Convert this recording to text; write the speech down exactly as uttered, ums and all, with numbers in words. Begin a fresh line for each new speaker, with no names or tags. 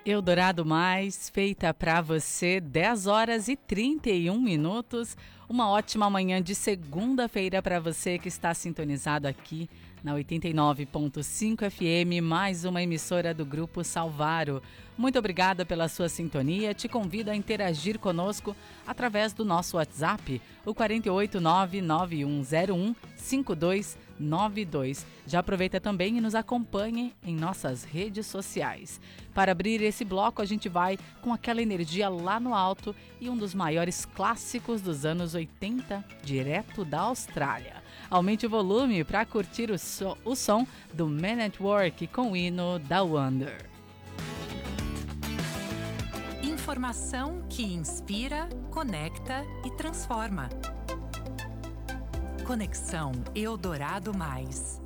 Eldorado Mais, feita para você, dez horas e trinta e um minutos. Uma ótima manhã de segunda-feira para você que está sintonizado aqui na oitenta e nove ponto cinco F M, mais uma emissora do Grupo Salvaro. Muito obrigada pela sua sintonia. Te convido a interagir conosco através do nosso WhatsApp, o quatro oito nove, nove um zero um, cinco dois nove dois. Já aproveita também e nos acompanhe em nossas redes sociais. Para abrir esse bloco, a gente vai com aquela energia lá no alto e um dos maiores clássicos dos anos oitenta, direto da Austrália. Aumente o volume para curtir o, so, o som do Man at Work com o hino da Wonder.
Informação que inspira, conecta e transforma. Conexão Eldorado Mais.